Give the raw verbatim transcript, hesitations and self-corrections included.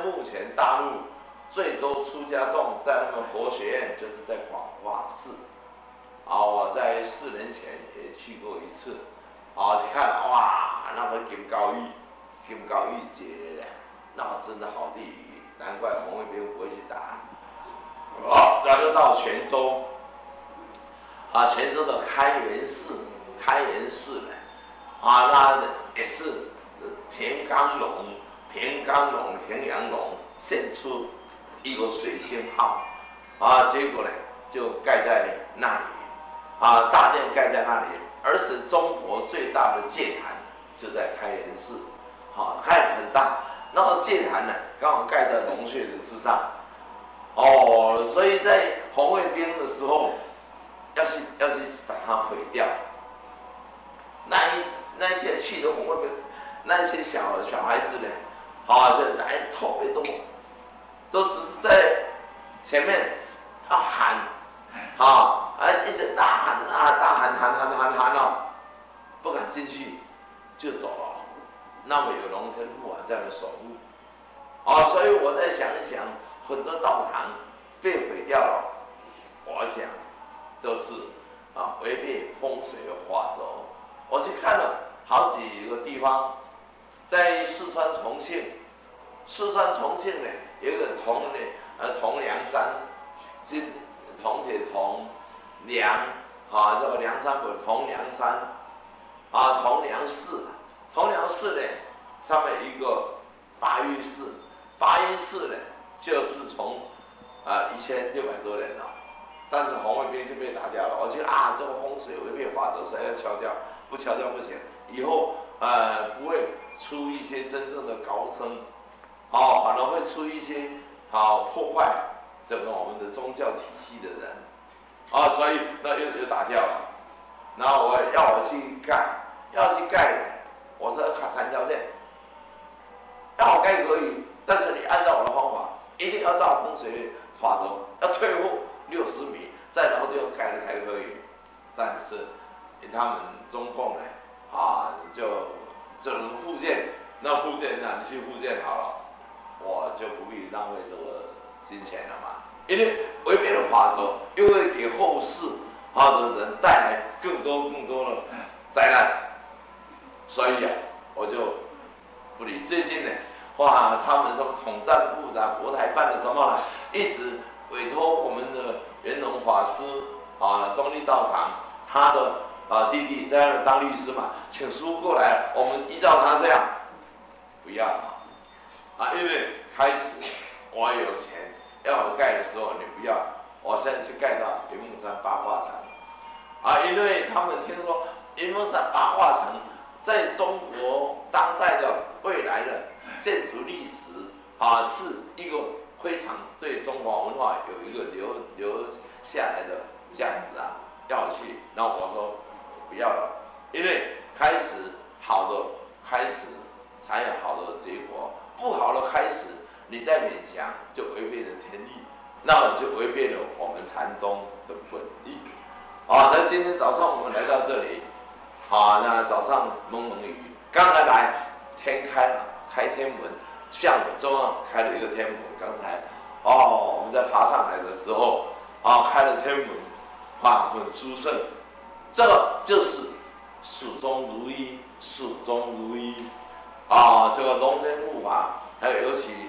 目前大陆最多出家众在那么佛学院，就是在广化寺。啊，我在四年前也去过一次，啊，去看哇，那个金高玉，金高玉姐嘞，那真的好地理，难怪红卫兵不会去打。啊，然后到泉州，啊，泉州的开元寺，开元寺呢，啊，那也是田刚龙。田刚龙、田阳龙献出一个水星号，啊，结果呢就盖在那里，啊，大殿盖在那里，而且中国最大的戒坛就在开元寺，好、啊，盖很大，那个戒坛呢刚好盖在龙穴的之上，哦，所以在红卫兵的时候要去要去把它毁掉，那一那一天去的红卫兵，那些小小孩子呢？啊，这来特别多，都只是在前面要喊，啊，啊，一直大喊啊，大喊喊喊喊喊哦，不敢进去就走了。那么有龙天护法在那守护，啊，所以我在想一想，很多道场被毁掉了，我想都是啊违背风水的法则。我去看了好几个地方。在四川重庆，四川重庆呢有一个铜呢，呃铜梁山，金铜铁铜梁啊，这个梁山伯铜梁山啊，铜梁寺，铜梁寺呢上面有一个八玉寺，八玉寺呢就是从啊一千六百多年了，但是红卫兵就被打掉了。我觉得啊，这个风水违背法则，所以要敲掉，不敲掉不行，以后呃不会出一些真正的高僧，哦，可能会出一些好、哦、破坏整个我们的宗教体系的人，啊、哦，所以那又又打掉了。然后我要我去盖，要去盖的，我说谈条件，要我盖可以，但是你按照我的方法，一定要照风水法则，要退后六十米，在然后地方盖的才可以。但是他们中共呢，啊，就只能复建，那复建那你去复建好了，我就不必浪费这个金钱了嘛。因为违背了法则，又会给后世啊的人带来更多更多的灾难，所以啊，我就不理。最近呢，哇，他们什么统战部的国台办的什么，一直委托我们的圆融法师啊，中立道场，他的。啊，弟弟在那当律师嘛，请书过来，我们依照他这样，不要啊，因为开始我有钱要我盖的时候，你不要，我现在去盖到云梦山八卦城，啊，因为他们听说云梦山八卦城在中国当代的未来的建筑历史啊，是一个非常对中华文化有一个留留下来的价值啊，要去，然后我说。不要了，因为开始好的开始才有好的结果，不好的开始你再勉强就违背了天意，那么就违背了我们禅宗的本意。啊，所以今天早上我们来到这里，啊，那早上蒙蒙雨，刚才来天开了，开天门，下午中午开了一个天门，刚才哦我们在爬上来的时候，啊开了天门，啊很殊胜。这个就是始终如一，始终如一啊！这个龙天护法，还有尤其